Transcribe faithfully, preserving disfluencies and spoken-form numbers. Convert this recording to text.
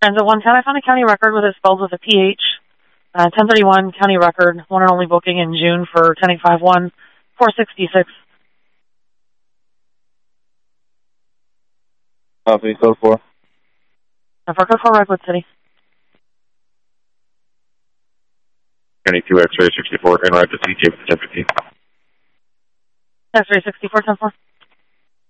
Transit one ten, I found a county record with it spelled with a P H. Uh, ten thirty-one, county record, one and only booking in June for ten eighty-five one, four sixty-six. Copy, code four. And for code four, Redwood City. County two X-ray sixty-four, and right to C J for ten fifteen. X-ray sixty-four ten four.